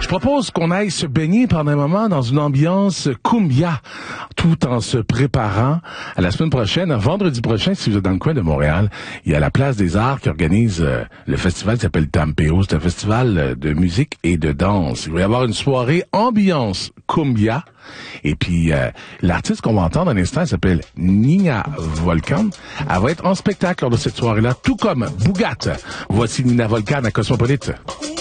Je propose qu'on aille se baigner pendant un moment dans une ambiance cumbia, tout en se préparant à la semaine prochaine, vendredi prochain, si vous êtes dans le coin de Montréal. Il y a la Place des Arts qui organise le festival qui s'appelle Tampeo. C'est un festival de musique et de danse. Il va y avoir une soirée ambiance cumbia. Et puis, l'artiste qu'on va entendre un instant, elle s'appelle Nina Volcan. Elle va être en spectacle lors de cette soirée-là, tout comme Bougat. Voici Nina Volcan à Cosmopolite.